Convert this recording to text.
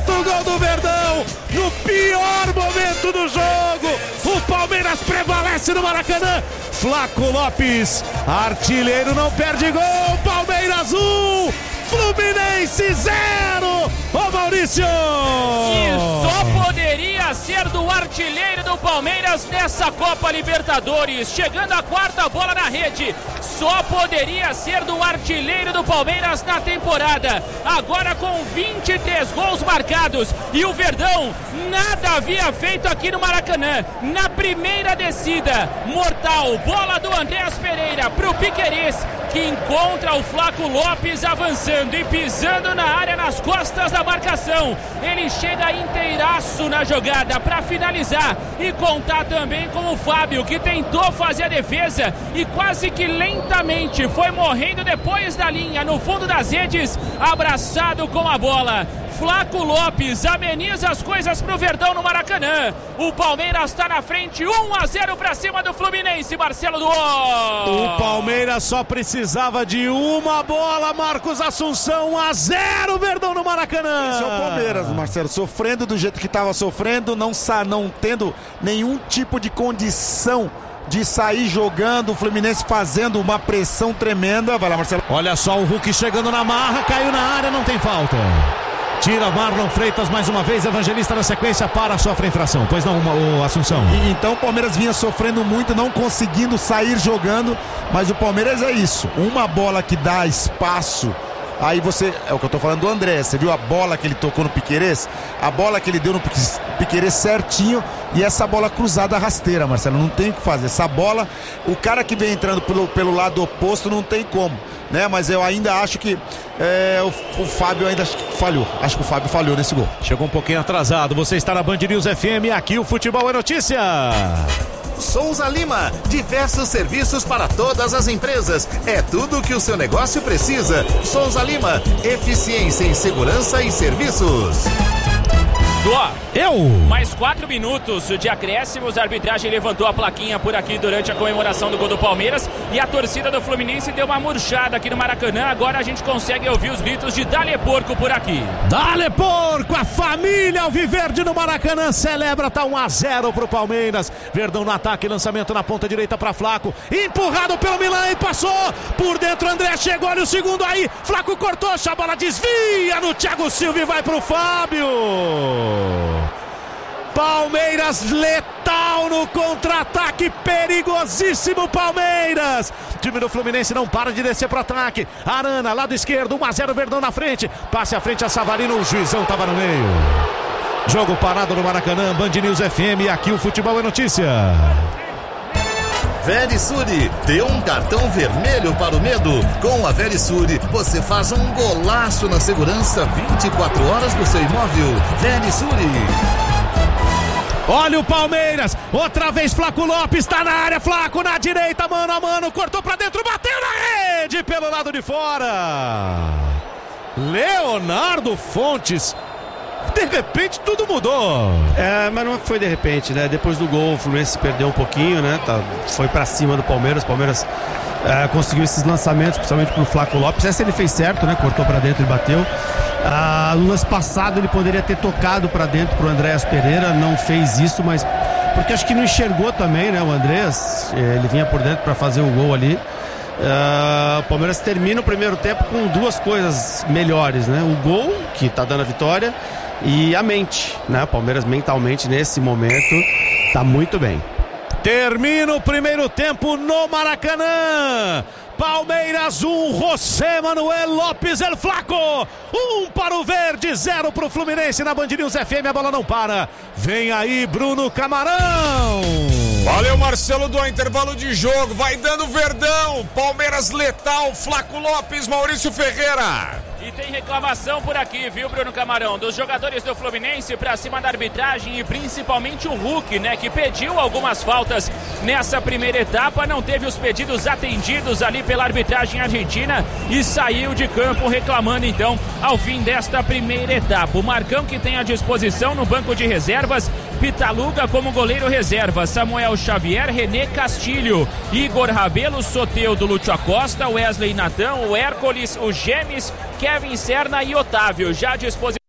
quarto gol do Verdão, no pior momento do jogo. O Palmeiras prevalece no Maracanã. Flaco Lopes, artilheiro, não perde gol. Palmeiras 1, Fluminense 0. Ô Maurício! E só poderia ser do artilheiro do Palmeiras nessa Copa Libertadores, chegando a quarta bola na rede. Só poderia ser do artilheiro do Palmeiras na temporada, agora com 23 gols marcados. E o Verdão nada havia feito aqui no Maracanã. Na primeira descida, mortal, bola do Andréas Pereira pro Piquerez, que encontra o Flaco Lopes avançando e pisando na área nas costas da marcação. Ele chega inteiraço na jogada para finalizar e contar também com o Fábio, que tentou fazer a defesa e quase que lentamente foi morrendo depois da linha, no fundo das redes, abraçado com a bola. Flaco Lopes ameniza as coisas pro Verdão no Maracanã. O Palmeiras está na frente, 1-0 para cima do Fluminense, Marcelo Duó. O Palmeiras só precisava de uma bola, Marcos Assunção, 1-0, Verdão no Maracanã. Esse é o Palmeiras, Marcelo, sofrendo do jeito que estava sofrendo, não tendo nenhum tipo de condição de sair jogando, o Fluminense fazendo uma pressão tremenda. Vai lá, Marcelo. Olha só o Hulk chegando na marra, caiu na área, não tem falta. Tira Marlon Freitas mais uma vez, Evangelista na sequência para, sofre a infração. Pois não, o Assunção. Então o Palmeiras vinha sofrendo muito, não conseguindo sair jogando, mas o Palmeiras é isso, uma bola que dá espaço. Aí você, é o que eu tô falando do André, você viu a bola que ele tocou no Piquerez? A bola que ele deu no Piquerez certinho, e essa bola cruzada rasteira, Marcelo, não tem o que fazer. Essa bola, o cara que vem entrando pelo lado oposto não tem como, né? Mas eu ainda acho que o Fábio ainda falhou. Acho que o Fábio falhou nesse gol. Chegou um pouquinho atrasado, você está na Band News FM, aqui o Futebol é Notícia. Souza Lima, diversos serviços para todas as empresas. É tudo o que o seu negócio precisa. Souza Lima, eficiência em segurança e serviços. Duó, mais 4 minutos de acréscimos, a arbitragem levantou a plaquinha por aqui durante a comemoração do gol do Palmeiras e a torcida do Fluminense deu uma murchada aqui no Maracanã. Agora a gente consegue ouvir os gritos de Dale Porco por aqui. Dale Porco, a família alviverde no Maracanã celebra, tá 1-0 pro Palmeiras. Verdão no ataque, lançamento na ponta direita pra Flaco, empurrado pelo Milan e passou por dentro. André chegou, olha o segundo aí, Flaco cortou, a bola desvia no Thiago Silva e vai pro Fábio. Palmeiras letal no contra-ataque, perigosíssimo Palmeiras. O time do Fluminense não para de descer pro ataque. Arana, lado esquerdo, 1-0, Verdão na frente. Passe à frente a Savarino, o juizão tava no meio. Jogo parado no Maracanã, Band News FM, aqui o Futebol é Notícia. Verisure, dê um cartão vermelho para o medo. Com a Verisure, você faz um golaço na segurança 24 horas do seu imóvel. Verisure. Olha o Palmeiras, outra vez Flaco Lopes, tá na área, Flaco na direita, mano a mano, cortou pra dentro, bateu na rede pelo lado de fora. Leonardo Fontes. De repente tudo mudou. Mas não foi de repente, né? Depois do gol o Fluminense perdeu um pouquinho, né? Foi pra cima do Palmeiras. O Palmeiras conseguiu esses lançamentos, principalmente pro Flaco Lopes. Essa ele fez certo, né? Cortou pra dentro e bateu. No lance passado ele poderia ter tocado pra dentro pro Andréas Pereira, não fez isso, mas porque acho que não enxergou também, né? O Andréas, ele vinha por dentro pra fazer o gol ali. O Palmeiras termina o primeiro tempo com duas coisas melhores, né? O gol, que tá dando a vitória, e a mente, né? O Palmeiras mentalmente nesse momento tá muito bem. Termina o primeiro tempo no Maracanã. Palmeiras 1, José Manuel Lopes El Flaco. 1 para o Verde, 0 para o Fluminense na Band News FM. A bola não para. Vem aí Bruno Camarão. Valeu, Marcelo, do intervalo de jogo. Vai dando Verdão. Palmeiras letal, Flaco Lopes, Maurício Ferreira. E tem reclamação por aqui, viu, Bruno Camarão? Dos jogadores do Fluminense pra cima da arbitragem e principalmente o Hulk, né? Que pediu algumas faltas nessa primeira etapa, não teve os pedidos atendidos ali pela arbitragem argentina e saiu de campo reclamando então ao fim desta primeira etapa. O Marcão que tem à disposição no banco de reservas, Pitaluga como goleiro reserva, Samuel Xavier, René Castilho, Igor Rabelo, Soteldo, Lúcio Acosta, Wesley Natão, o Hércules, o Gemes, Kevin Serna e Otávio, já à disposição.